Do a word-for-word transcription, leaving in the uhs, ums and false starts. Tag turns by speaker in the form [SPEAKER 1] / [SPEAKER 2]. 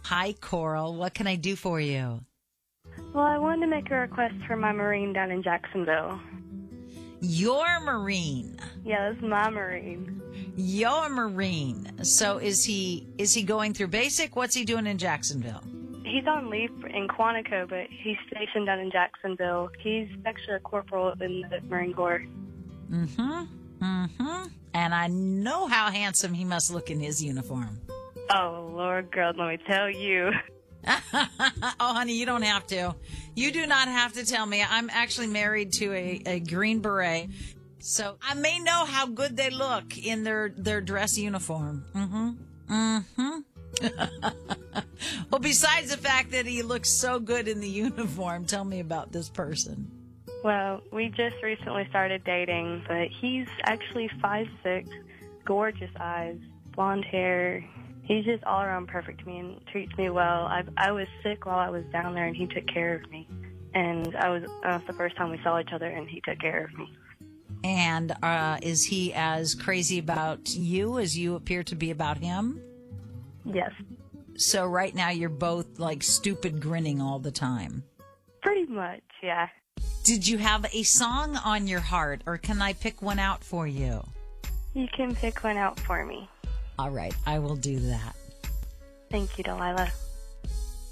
[SPEAKER 1] Hi, Coral. What can I do for you?
[SPEAKER 2] Well, I wanted to make a request for my Marine down in Jacksonville.
[SPEAKER 1] Your Marine.
[SPEAKER 2] Yeah, that's my Marine.
[SPEAKER 1] Your Marine. So is he is he going through basic? What's he doing in Jacksonville?
[SPEAKER 2] He's on leave in Quantico, but he's stationed down in Jacksonville. He's actually a corporal in the Marine Corps.
[SPEAKER 1] Mm-hmm. Mm-hmm. And I know how handsome he must look in his uniform.
[SPEAKER 2] Oh, Lord, girl, let me tell you.
[SPEAKER 1] Oh, honey, you don't have to. You do not have to tell me. I'm actually married to a, a Green Beret, so I may know how good they look in their, their dress uniform. Mm-hmm. Mm-hmm. Well, besides the fact that he looks so good in the uniform, tell me about this person.
[SPEAKER 2] Well, we just recently started dating, but he's actually five six, gorgeous eyes, blonde hair. He's just all around perfect to me and treats me well. I I was sick while I was down there, and he took care of me. And I was uh, the first time we saw each other, and he took care of me.
[SPEAKER 1] And uh, is he as crazy about you as you appear to be about him?
[SPEAKER 2] Yes.
[SPEAKER 1] So right now you're both like stupid grinning all the time.
[SPEAKER 2] Pretty much, yeah.
[SPEAKER 1] Did you have a song on your heart, or can I pick one out for you?
[SPEAKER 2] You can pick one out for me.
[SPEAKER 1] All right, I will do that.
[SPEAKER 2] Thank you, Delilah.